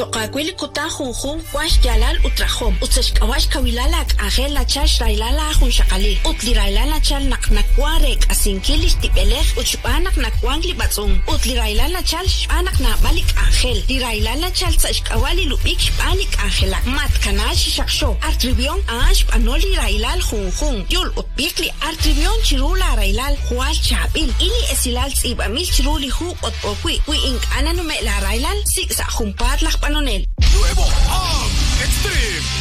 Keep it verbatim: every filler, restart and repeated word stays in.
Xoqakwili kuta junjun wash yalal utrajom. Utsashkawash kawilalak angel la chash railala jun shakali. Utli railala chal naknakwarek asinkilish tipelej uchupanak nakwangli batzun. Utli railala chal shpanak na balik angel. Li railala chal tsashkawali lupik shpanik angelak. Mat kanash shaksho. Artribion ash panoli railal junjun. Yul utbikli artribion chirula railal hual chabil. Ili esilal tzibamil chiruli hu otpokwi. Wi ink ananume la railal si sa jumpat las panonel. Nuevo A Extreme